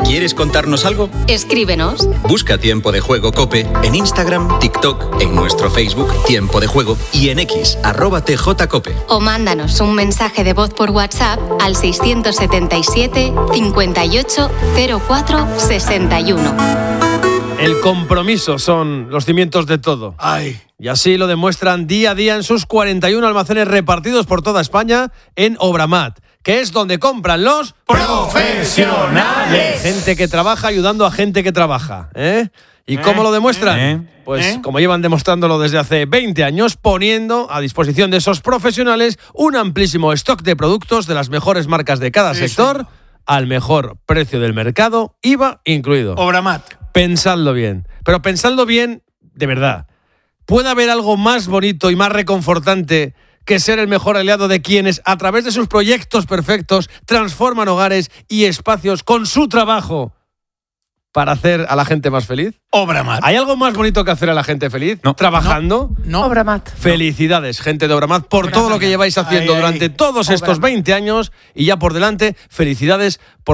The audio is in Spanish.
¿Quieres contarnos algo? Escríbenos. Busca Tiempo de Juego COPE en Instagram, TikTok, en nuestro Facebook Tiempo de Juego y en X, @TJCOPE. O mándanos un mensaje de voz por WhatsApp al 677 58 04 61. El compromiso son los cimientos de todo. Ay. Y así lo demuestran día a día en sus 41 almacenes repartidos por toda España en Obramat, que es donde compran los profesionales. Gente que trabaja ayudando a gente que trabaja. ¿Y cómo lo demuestran? Pues como llevan demostrándolo desde hace 20 años, poniendo a disposición de esos profesionales un amplísimo stock de productos de las mejores marcas de cada sector al mejor precio del mercado, IVA incluido. Obramat. Pensadlo bien, pero pensadlo bien de verdad. ¿Puede haber algo más bonito y más reconfortante que ser el mejor aliado de quienes, a través de sus proyectos perfectos, transforman hogares y espacios con su trabajo para hacer a la gente más feliz? Obramat. ¿Hay algo más bonito que hacer a la gente feliz? No. ¿Trabajando? No. Obramat. Felicidades, gente de Obramat, por todo lo que lleváis haciendo durante todos estos 20 años y ya por delante. Felicidades por